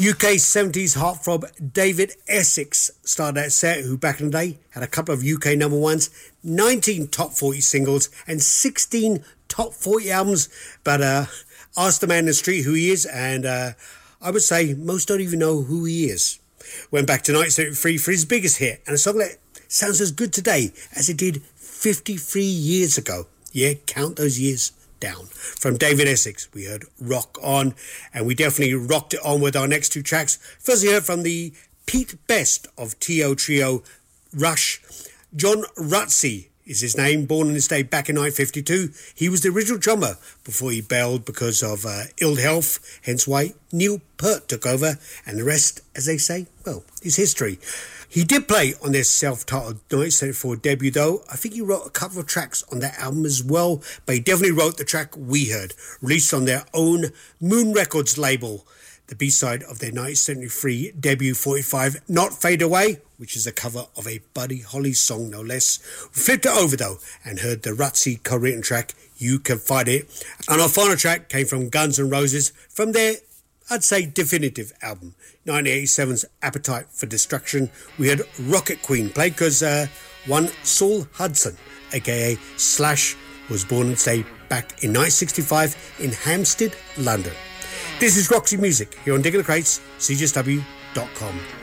UK 70s heartthrob David Essex started that set, who back in the day had a couple of UK number ones, 19 top 40 singles and 16 top 40 albums. But ask the man in the street who he is, and I would say most don't even know who he is. Went back to 1973 for his biggest hit, and a song that sounds as good today as it did 53 years ago. Yeah, count those years down. From David Essex, we heard Rock On, and we definitely rocked it on with our next two tracks. First, we heard from the Pete Best of T.O. Trio, Rush. John Rutsey is his name, born on this day back in 1952. He was the original drummer before he bailed because of ill health, hence why Neil Peart took over, and the rest, as they say, well, is history. He did play on their self-titled 1974 debut, though. I think he wrote a couple of tracks on that album as well, but he definitely wrote the track We Heard, released on their own Moon Records label, the B-side of their 1973 debut 45, Not Fade Away, which is a cover of a Buddy Holly song, no less. We flipped it over, though, and heard the Rutsey co-written track, You Can Fight It. And our final track came from Guns N' Roses, from their, I'd say, definitive album, 1987's Appetite for Destruction. We had Rocket Queen played because one Saul Hudson, aka Slash, was born and stayed back in 1965 in Hampstead, London. This is Roxy Music here on Digging the Crates, cjsw.com.